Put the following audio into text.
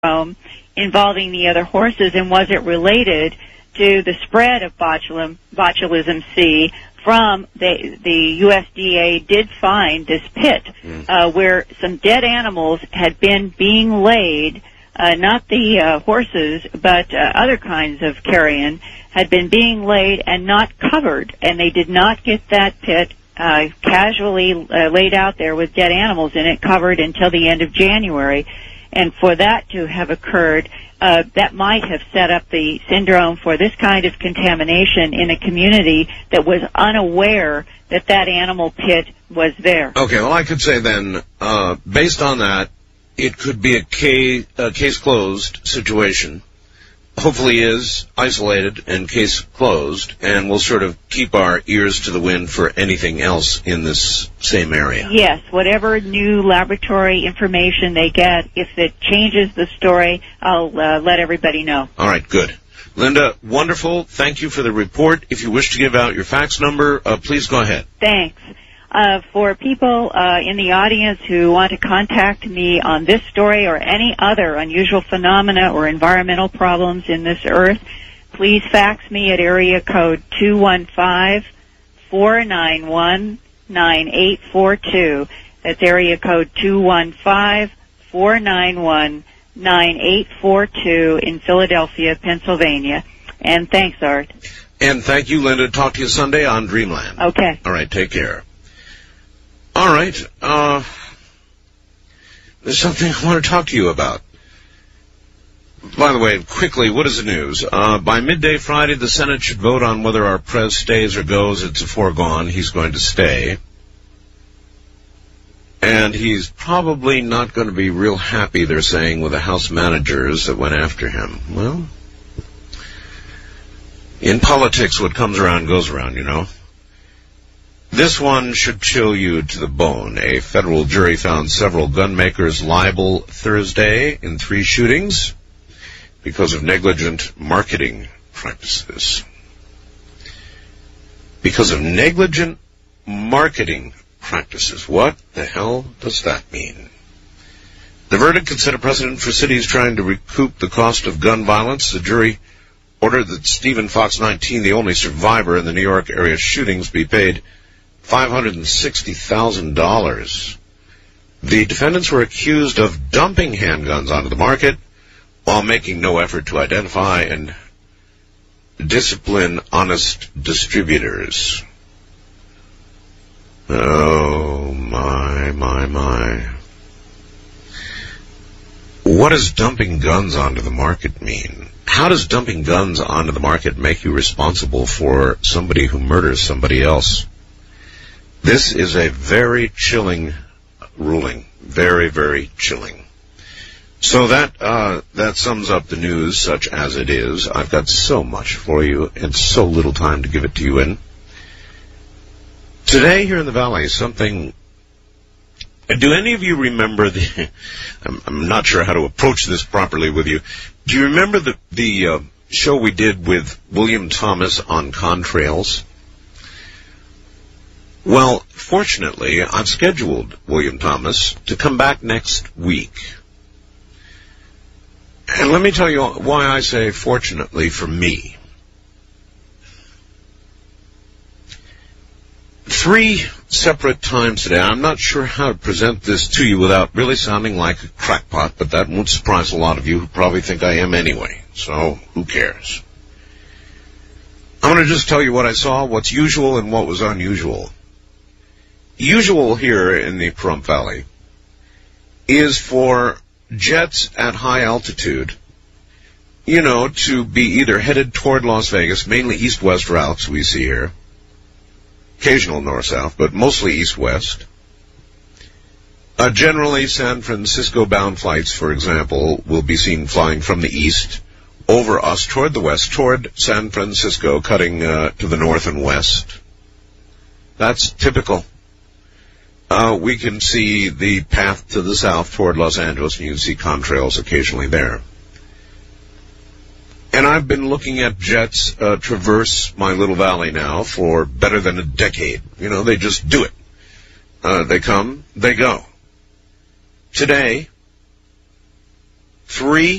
involving the other horses, and was it related to the spread of botulism C from the USDA did find this pit where some dead animals had been being laid, not the horses, but other kinds of carrion had been being laid and not covered, and they did not get that pit casually laid out there with dead animals in it covered until the end of January. And for that to have occurred, that might have set up the syndrome for this kind of contamination in a community that was unaware that that animal pit was there. Okay, well, I could say then, based on that, it could be a case closed situation. Hopefully is isolated and case closed, and we'll sort of keep our ears to the wind for anything else in this same area. Yes, whatever new laboratory information they get, if it changes the story, I'll let everybody know. All right, good. Linda, wonderful. Thank you for the report. If you wish to give out your fax number, please go ahead. Thanks. For people in the audience who want to contact me on this story or any other unusual phenomena or environmental problems in this earth, please fax me at area code 215-491-9842. That's area code 215-491-9842 in Philadelphia, Pennsylvania. And thanks, Art. And thank you, Linda. Talk to you Sunday on Dreamland. Okay. All right, take care. All right, there's something I want to talk to you about. By the way, quickly, what is the news? By midday Friday, the Senate should vote on whether our prez stays or goes. It's a foregone. He's going to stay. And he's probably not going to be real happy, they're saying, with the House managers that went after him. Well, in politics, what comes around goes around, you know. This one should chill you to the bone. A federal jury found several gun makers liable Thursday in 3 shootings because of negligent marketing practices. Because of negligent marketing practices. What the hell does that mean? The verdict could set a precedent for cities trying to recoup the cost of gun violence. The jury ordered that Stephen Fox, 19, the only survivor in the New York area shootings, be paid $560,000. The defendants were accused of dumping handguns onto the market while making no effort to identify and discipline honest distributors. Oh, my. What does dumping guns onto the market mean? How does dumping guns onto the market make you responsible for somebody who murders somebody else? This is a very chilling ruling. Very, very chilling. So that sums up the news such as it is. I've got so much for you and so little time to give it to you in. Today here in the Valley, something... Do any of you remember the... I'm not sure how to approach this properly with you. Do you remember the show we did with William Thomas on contrails? Well, fortunately, I've scheduled William Thomas to come back next week. And let me tell you why I say fortunately for me. 3 separate times today. I'm not sure how to present this to you without really sounding like a crackpot, but that won't surprise a lot of you who probably think I am anyway. So, who cares? I'm going to just tell you what I saw, what's usual and what was unusual. Usual here in the Pahrump Valley is for jets at high altitude, you know, to be either headed toward Las Vegas, mainly east-west routes we see here, occasional north-south, but mostly east-west. Generally, San Francisco-bound flights, for example, will be seen flying from the east over us toward the west, toward San Francisco, cutting to the north and west. That's typical. We can see the path to the south toward Los Angeles, and you can see contrails occasionally there. And I've been looking at jets traverse my little valley now for better than a decade. You know, they just do it. They come, they go. Today, 3